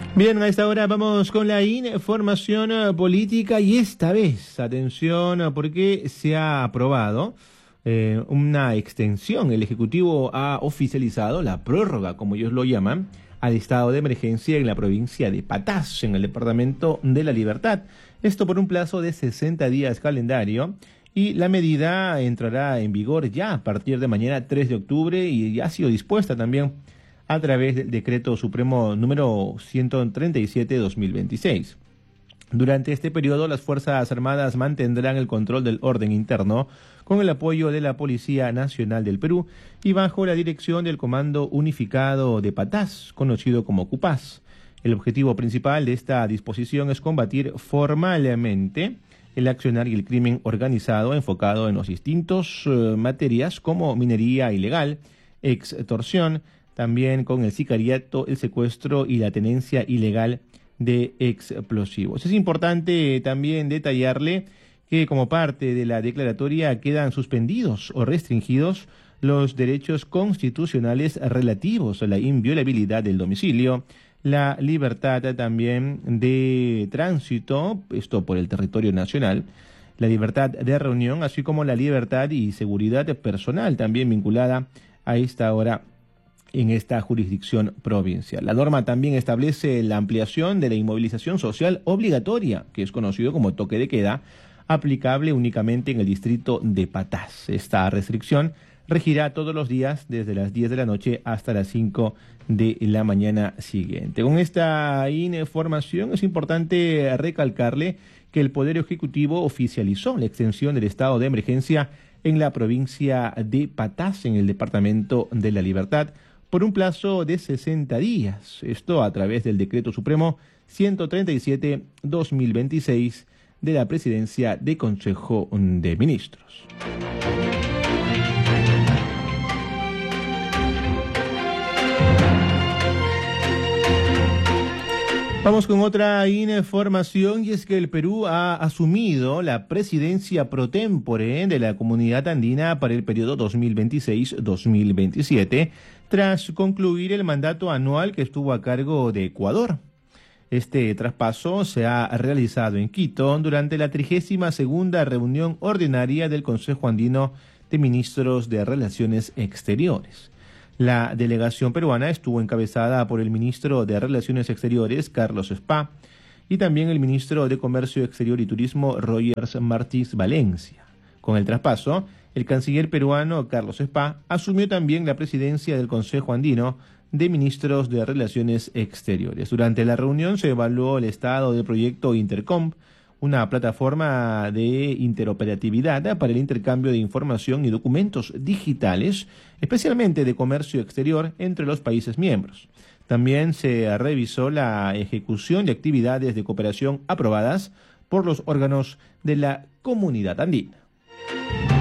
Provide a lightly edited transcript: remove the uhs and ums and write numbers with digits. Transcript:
Bien, a esta hora vamos con la información política y esta vez, atención, porque se ha aprobado una extensión. El Ejecutivo ha oficializado la prórroga, como ellos lo llaman, al estado de emergencia en la provincia de Patás, en el departamento de La Libertad. Esto por un plazo de 60 días calendario. Y la medida entrará en vigor ya a partir de mañana 3 de octubre y ya ha sido dispuesta también a través del Decreto Supremo número 137/2026. Durante este periodo, las Fuerzas Armadas mantendrán el control del orden interno con el apoyo de la Policía Nacional del Perú y bajo la dirección del Comando Unificado de Patás, conocido como CUPAS. El objetivo principal de esta disposición es combatir formalmente el accionar y el crimen organizado enfocado en los distintos materias como minería ilegal, extorsión, también con el sicariato, el secuestro y la tenencia ilegal de explosivos. Es importante también detallarle que como parte de la declaratoria quedan suspendidos o restringidos los derechos constitucionales relativos a la inviolabilidad del domicilio, la libertad también de tránsito, esto por el territorio nacional, la libertad de reunión, así como la libertad y seguridad personal también vinculada a esta hora en esta jurisdicción provincial. La norma también establece la ampliación de la inmovilización social obligatoria, que es conocido como toque de queda, aplicable únicamente en el distrito de Patás. Esta restricción regirá todos los días desde las 10 de la noche hasta las 5 de la mañana siguiente. Con esta información es importante recalcarle que el Poder Ejecutivo oficializó la extensión del estado de emergencia en la provincia de Patás, en el departamento de La Libertad, por un plazo de 60 días. Esto a través del Decreto Supremo 137/2026 de la Presidencia de Consejo de Ministros. Vamos con otra información y es que el Perú ha asumido la presidencia pro tempore de la Comunidad Andina para el periodo 2026-2027 tras concluir el mandato anual que estuvo a cargo de Ecuador. Este traspaso se ha realizado en Quito durante la 32ª reunión ordinaria del Consejo Andino de Ministros de Relaciones Exteriores. La delegación peruana estuvo encabezada por el ministro de Relaciones Exteriores, Carlos Spa, y también el ministro de Comercio Exterior y Turismo, Rogers Martins Valencia. Con el traspaso, el canciller peruano, Carlos Spa, asumió también la presidencia del Consejo Andino de Ministros de Relaciones Exteriores. Durante la reunión se evaluó el estado del proyecto Intercomp, una plataforma de interoperatividad para el intercambio de información y documentos digitales, especialmente de comercio exterior entre los países miembros. También se revisó la ejecución de actividades de cooperación aprobadas por los órganos de la Comunidad Andina.